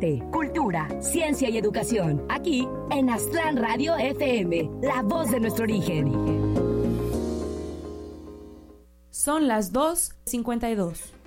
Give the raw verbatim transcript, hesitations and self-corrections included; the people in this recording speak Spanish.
arte, cultura, ciencia y educación. Aquí en Aztlán Radio F M, la voz de nuestro origen. Son las dos cincuenta y dos.